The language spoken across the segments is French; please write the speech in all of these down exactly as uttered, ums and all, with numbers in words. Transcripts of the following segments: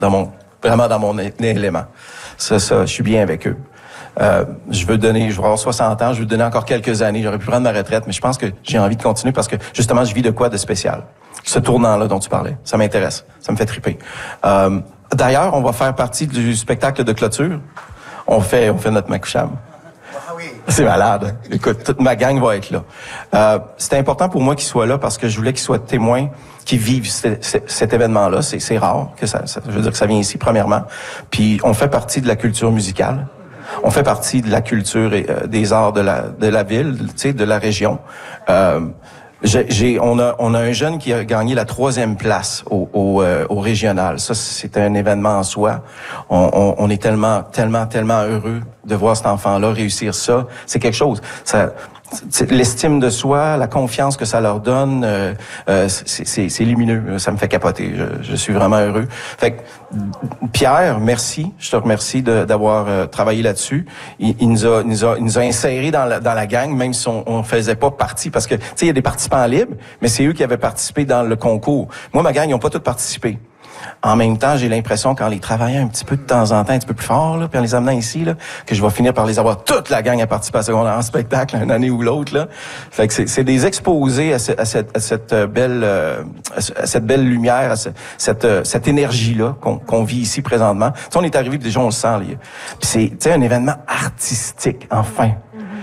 dans mon vraiment dans mon é- élément. Ça, ça, je suis bien avec eux. Euh, je veux donner, je vais avoir soixante ans, je veux donner encore quelques années. J'aurais pu prendre ma retraite, mais je pense que j'ai envie de continuer parce que justement, je vis de quoi de spécial. Ce tournant-là dont tu parlais, ça m'intéresse, ça me fait triper. Euh, d'ailleurs, on va faire partie du spectacle de clôture. On fait, on fait notre Makoucham. C'est malade. Écoute, toute ma gang va être là. Euh, c'était important pour moi qu'ils soient là parce que je voulais qu'ils soient témoins, qu'ils vivent cet, cet, cet événement-là. C'est, c'est rare que ça, ça, je veux dire que ça vient ici, premièrement. Puis on fait partie de la culture musicale. On fait partie de la culture et euh, des arts de la de la ville, tu sais, de la région. Euh, j'ai, j'ai, on a on a un jeune qui a gagné la troisième place au au, euh, au régional. Ça, c'est un événement en soi. On, on, on est tellement tellement tellement heureux de voir cet enfant-là réussir ça. C'est quelque chose. Ça, c'est, l'estime de soi, la confiance que ça leur donne, euh, euh, c'est, c'est, c'est lumineux. Ça me fait capoter. Je, je suis vraiment heureux. Fait que, Pierre, merci. Je te remercie de, d'avoir euh, travaillé là-dessus. Il, il, nous a, il, nous a, il nous a insérés dans la, dans la gang, même si on, on faisait pas partie. Parce que, tu sais, il y a des participants libres, mais c'est eux qui avaient participé dans le concours. Moi, ma gang, ils n'ont pas tous participé. En même temps, j'ai l'impression qu'en les travaillant un petit peu de temps en temps, un petit peu plus fort, là, puis en les amenant ici, là, que je vais finir par les avoir toute la gang à participer à secondaire en spectacle, une année ou l'autre, là. Fait que c'est, c'est des exposés à, ce, à, cette, à cette belle, euh, à cette belle lumière, à ce, cette, euh, cette énergie-là qu'on, qu'on vit ici présentement. Tu sais, on est arrivé, puis déjà on le sent, là. Puis c'est, tu sais, un événement artistique, enfin.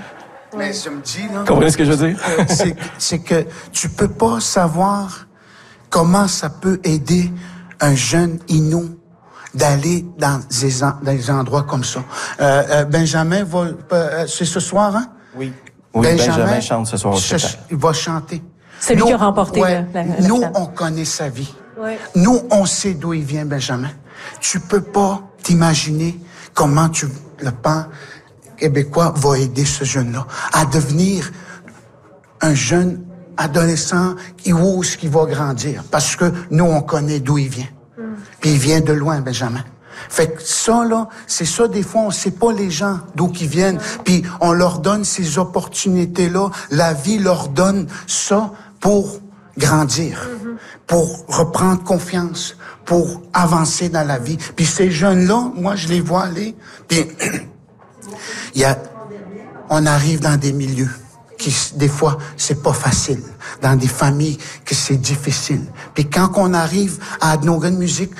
Mais je me dis, là. Comprenez ce que je veux dire? c'est, c'est que tu peux pas savoir comment ça peut aider un jeune Innu d'aller dans des, en, dans des endroits comme ça. Euh, euh, Benjamin va... Euh, c'est ce soir, hein? Oui. Oui, Benjamin, Benjamin chante ce soir au spectacle. Il va chanter. C'est lui qui a remporté ouais, la, la, la Nous, finale. on connaît sa vie. Ouais. Nous, on sait d'où il vient, Benjamin. Tu peux pas t'imaginer comment tu, le pan québécois va aider ce jeune-là à devenir un jeune adolescent qui ose, qui va grandir. Parce que nous, on connaît d'où il vient. Mm. Puis il vient de loin, Benjamin. Fait que ça, là, c'est ça, des fois, on sait pas les gens d'où ils viennent. Mm. Puis on leur donne ces opportunités-là. La vie leur donne ça pour grandir, mm-hmm. pour reprendre confiance, pour avancer dans la vie. Puis ces jeunes-là, moi, je les vois aller. Puis il y a, on arrive dans des milieux qui, des fois, c'est pas facile. Dans des familles que c'est difficile. Puis quand on arrive à nos musique,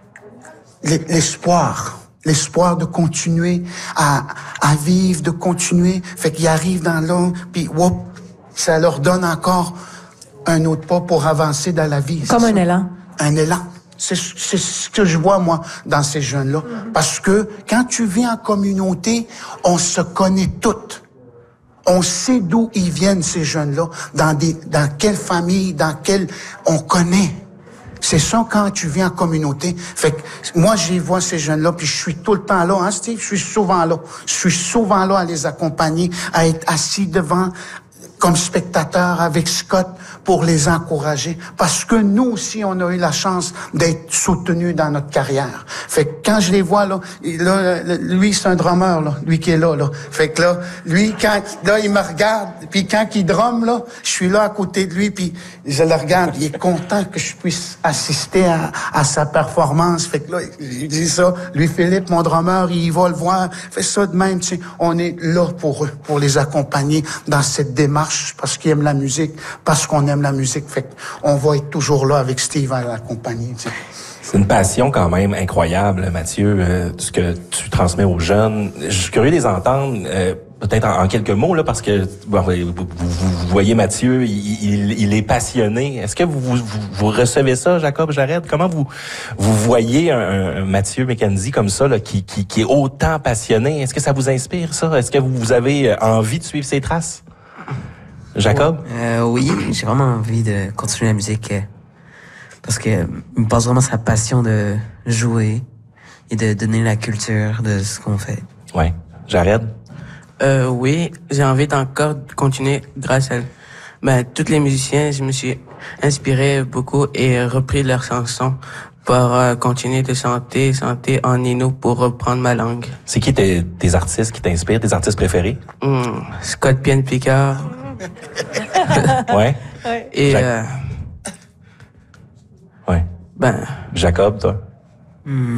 l'espoir, l'espoir de continuer à, à vivre, de continuer, fait qu'ils arrivent dans l'homme, puis whoop, ça leur donne encore un autre pas pour avancer dans la vie. Comme un ça. élan. Un élan. C'est, c'est ce que je vois, moi, dans ces jeunes-là. Mm-hmm. Parce que quand tu vis en communauté, on se connaît toutes. On sait d'où ils viennent, ces jeunes-là, dans des, dans quelle famille, dans quelle, on connaît. C'est ça quand tu vis en communauté. Fait que, moi, j'y vois ces jeunes-là, puis je suis tout le temps là, hein, Steve? Je suis souvent là. Je suis souvent là à les accompagner, à être assis devant, comme spectateur avec Scott pour les encourager. Parce que nous aussi, on a eu la chance d'être soutenus dans notre carrière. Fait que quand je les vois, là, là, lui, c'est un drummer, là, lui qui est là, là. Fait que là, lui, quand, là, il me regarde, puis quand il drumme, là, je suis là à côté de lui, puis je le regarde. Il est content que je puisse assister à, à sa performance. Fait que là, il dit ça. Lui, Philippe, mon drummer, il va le voir. Fait ça de même, tu sais. On est là pour eux, pour les accompagner dans cette démarche. Parce qu'ils aiment la musique, parce qu'on aime la musique. Fait qu'on va être toujours là avec Steve à l'accompagner. Tu sais. C'est une passion quand même incroyable, Mathieu, euh, ce que tu transmets aux jeunes. Je suis curieux de les entendre, euh, peut-être en, en quelques mots, là, parce que bon, vous, vous, vous voyez Mathieu, il, il, il est passionné. Est-ce que vous, vous, vous recevez ça, Jacob Jarret? Comment vous, vous voyez un, un Mathieu McKenzie comme ça, là, qui, qui, qui est autant passionné? Est-ce que ça vous inspire, ça? Est-ce que vous avez envie de suivre ses traces? Jacob? Euh, oui, j'ai vraiment envie de continuer la musique euh, parce que euh, il me passe vraiment sa passion de jouer et de donner la culture de ce qu'on fait. Ouais. Jared? Euh, oui, j'ai envie d'encore continuer grâce à ben, tous les musiciens. Je me suis inspiré beaucoup et repris leurs chansons pour euh, continuer de chanter, chanter en Innu pour reprendre ma langue. C'est qui tes, tes artistes qui t'inspirent, tes artistes préférés? Mmh, Scott Pienne-Picard. Ouais. Et Jac- euh, ouais. ben Jacob, toi? Hmm.